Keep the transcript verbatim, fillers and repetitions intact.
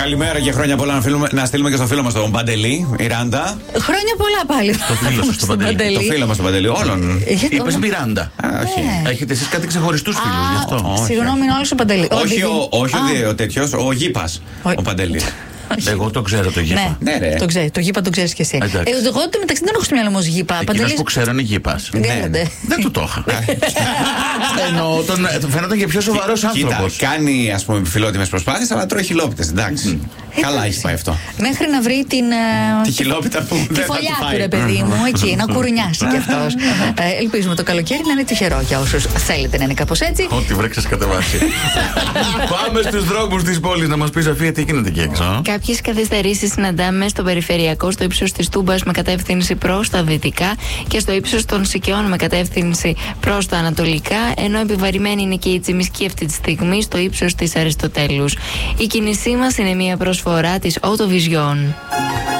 Καλημέρα και χρόνια πολλά να, φίλουμε, να στείλουμε και στο φίλο μας τον Παντελή, Μιράντα. Χρόνια πολλά πάλι. Το φίλο σας τον Παντελή. Το φίλο μας τον Παντελή, όλων. Είπες Μιράντα. Όχι. Έχετε εσείς κάτι ξεχωριστούς φίλους γι' αυτό. Συγγνώμη, είναι όλος ο Παντελή. Όχι ο τέτοιος, ο Γήπας. Ο Παντελή. Εγώ το ξέρω το Γήπα. Ναι, ναι. Το ξέρω, το Γήπα το ξέρεις και εσύ. Εγώ το μεταξύ δεν έχω στο μυαλό μου ως Γήπα. Εκείνος που ξέρω είναι Γήπας. Δεν του το είχα. Εννοώ, φαίνονταν και πιο σοβαρός άνθρωπος. Κοίτα, κάνει ας πούμε φιλότιμες προσπάθειες, αλλά τρώει χιλόπιτες. Εντάξει. Καλά έχει πάει αυτό. Μέχρι να βρει την. Τη χιλόπιτα που δεν θα φωλιά του, ρε παιδί μου, εκεί, να κουρνιάσει κι αυτός. Ελπίζουμε το καλοκαίρι να είναι τυχερό για όσους θέλετε να είναι κάπως έτσι. Ό,τι βρέξες κατεβάσει. Πάμε στους δρόμους της πόλης να μας πει, Σοφία, τι γίνεται εκεί έξω. Κάποιες καθυστερήσεις συναντάμε στο περιφερειακό, στο ύψος της Τούμπας με κατεύθυνση προς τα δυτικά και στο ύψος των Σικαιών με κατεύθυνση προς τα ανατολικά, ενώ επιβαρημένη είναι και η Τσιμισκή αυτή τη στιγμή στο ύψος της Αριστοτέλους. Η κίνησή μας είναι μια προσφορά της Autovision.